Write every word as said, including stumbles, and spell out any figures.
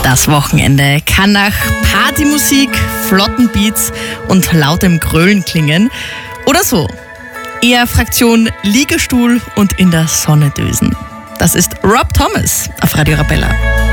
Das Wochenende kann nach Partymusik, flotten Beats und lautem Grölen klingen. Oder so. Eher Fraktion Liegestuhl und in der Sonne dösen. Das ist Rob Thomas auf Radio Arabella.